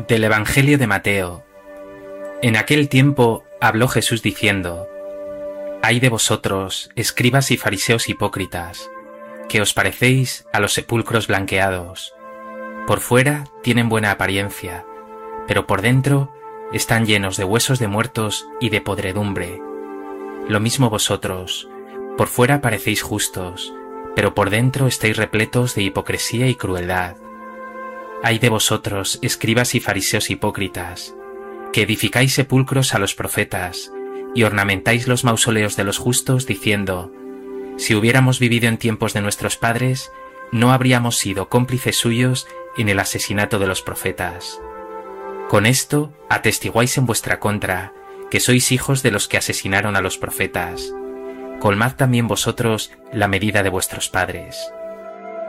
Del Evangelio de Mateo. En aquel tiempo habló Jesús diciendo: Ay de vosotros, escribas y fariseos hipócritas, que os parecéis a los sepulcros blanqueados. Por fuera tienen buena apariencia, pero por dentro están llenos de huesos de muertos y de podredumbre. Lo mismo vosotros, por fuera parecéis justos, pero por dentro estáis repletos de hipocresía y crueldad. Ay de vosotros, escribas y fariseos hipócritas, que edificáis sepulcros a los profetas y ornamentáis los mausoleos de los justos diciendo: si hubiéramos vivido en tiempos de nuestros padres, no habríamos sido cómplices suyos en el asesinato de los profetas. Con esto atestiguáis en vuestra contra que sois hijos de los que asesinaron a los profetas. Colmad también vosotros la medida de vuestros padres.